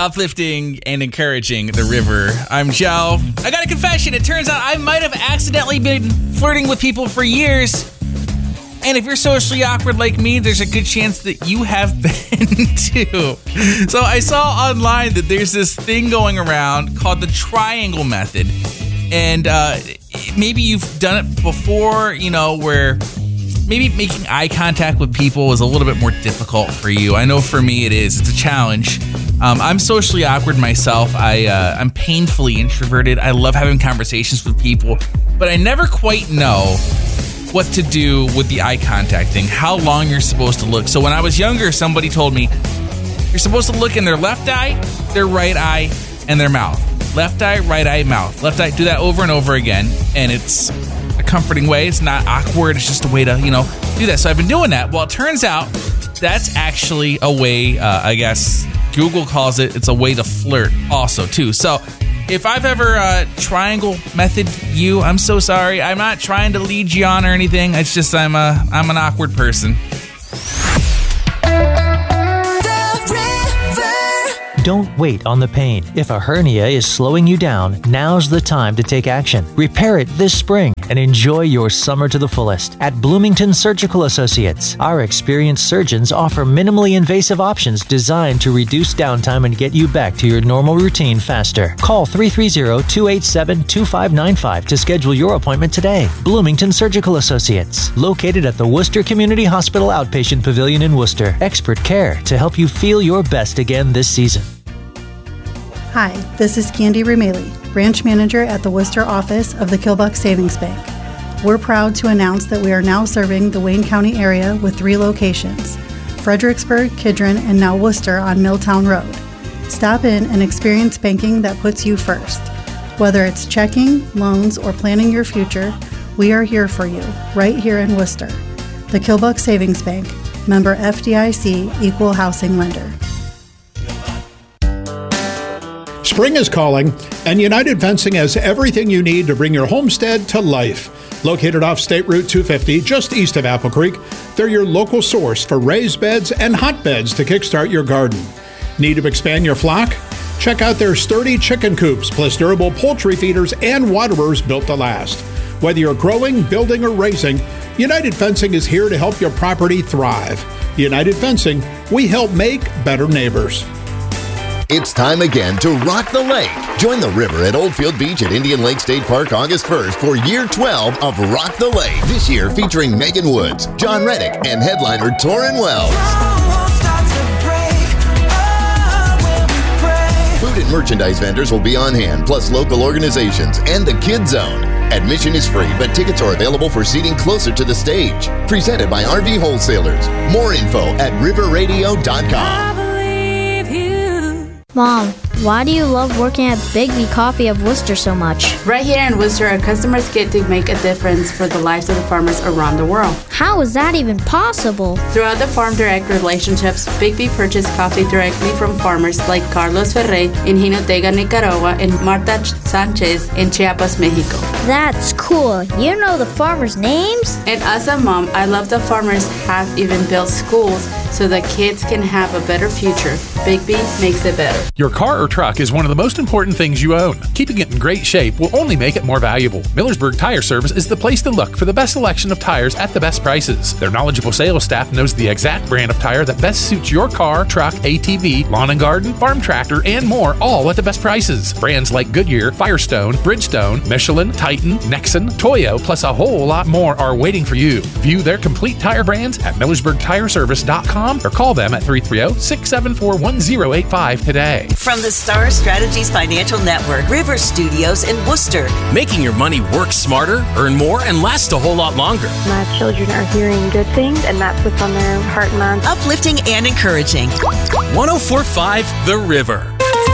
Uplifting and encouraging the river. I'm Joe. I got a confession. It turns out I might have accidentally been flirting with people for years. And if you're socially awkward like me, there's a good chance that you have been too. So I saw online that there's this thing going around called the triangle method. And maybe you've done it before, where maybe making eye contact with people is a little bit more difficult for you. I know for me it is. It's a challenge. I'm socially awkward myself. I'm painfully introverted. I love having conversations with people, but I never quite know what to do with the eye contact thing, how long you're supposed to look. So when I was younger, somebody told me, you're supposed to look in their left eye, their right eye, and their mouth. Left eye, right eye, mouth. Left eye, do that over and over again, and it's a comforting way. It's not awkward. It's just a way to, do that. So I've been doing that. Well, it turns out that's actually a way, I guess Google calls it, it's a way to flirt also, too. So if I've ever triangle method you, I'm so sorry. I'm not trying to lead you on or anything. It's just I'm an awkward person. Don't wait on the pain. If a hernia is slowing you down, now's the time to take action. Repair it this spring and enjoy your summer to the fullest. At Bloomington Surgical Associates, our experienced surgeons offer minimally invasive options designed to reduce downtime and get you back to your normal routine faster. Call 330-287-2595 to schedule your appointment today. Bloomington Surgical Associates, located at the Worcester Community Hospital Outpatient Pavilion in Worcester. Expert care to help you feel your best again this season. Hi, this is Candy Rumeli, branch manager at the Worcester office of the Killbuck Savings Bank. We're proud to announce that we are now serving the Wayne County area with 3 locations: Fredericksburg, Kidron, and now Worcester on Milltown Road. Stop in and experience banking that puts you first. Whether it's checking, loans, or planning your future, we are here for you, right here in Worcester. The Killbuck Savings Bank, member FDIC, equal housing lender. Spring is calling, and United Fencing has everything you need to bring your homestead to life. Located off State Route 250, just east of Apple Creek, they're your local source for raised beds and hotbeds to kickstart your garden. Need to expand your flock? Check out their sturdy chicken coops, plus durable poultry feeders and waterers built to last. Whether you're growing, building, or raising, United Fencing is here to help your property thrive. United Fencing, we help make better neighbors. It's time again to rock the lake. Join the river at Oldfield Beach at Indian Lake State Park August 1st for year 12 of Rock the Lake. This year featuring Megan Woods, John Reddick, and headliner Torrin Wells. Food and merchandise vendors will be on hand, plus local organizations and the Kid Zone. Admission is free, but tickets are available for seating closer to the stage. Presented by RV Wholesalers. More info at riverradio.com. Mom, why do you love working at Bigby Coffee of Worcester so much? Right here in Worcester, our customers get to make a difference for the lives of the farmers around the world. How is that even possible? Throughout the Farm Direct relationships, Bigby purchased coffee directly from farmers like Carlos Ferrey in Jinotega, Nicaragua, and Marta Sanchez in Chiapas, Mexico. That's cool. You know the farmers' names? And as a mom, I love the farmers have even built schools so that kids can have a better future. Bigby makes it better. Your car or truck is one of the most important things you own. Keeping it in great shape will only make it more valuable. Millersburg Tire Service is the place to look for the best selection of tires at the best prices. Their knowledgeable sales staff knows the exact brand of tire that best suits your car, truck, ATV, lawn and garden, farm tractor, and more, all at the best prices. Brands like Goodyear, Firestone, Bridgestone, Michelin, Titan, Nexen, Toyo, plus a whole lot more are waiting for you. View their complete tire brands at MillersburgTireService.com or call them at 330-674-1085 today. From the Star Strategies Financial Network, River Studios in Worcester. Making your money work smarter, earn more, and last a whole lot longer. My children are hearing good things, and that's what's on their heart and mind. Uplifting and encouraging. 104.5 The River.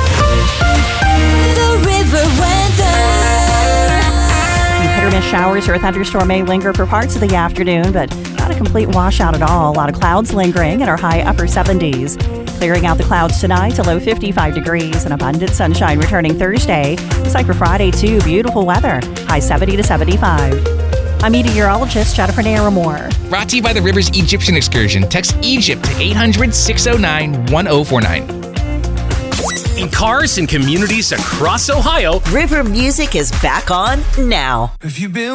The River weather. Hit or miss showers or a thunderstorm may linger for parts of the afternoon, but not a complete washout at all. A lot of clouds lingering in our high upper 70s. Clearing out the clouds tonight to low 55 degrees and abundant sunshine returning Thursday. It's like for Friday, too. Beautiful weather. High 70 to 75. I'm meteorologist Jennifer Naramore. Brought to you by the Rivers Egyptian Excursion. Text Egypt to 800-609-1049. In cars and communities across Ohio, River Music is back on now. Have you been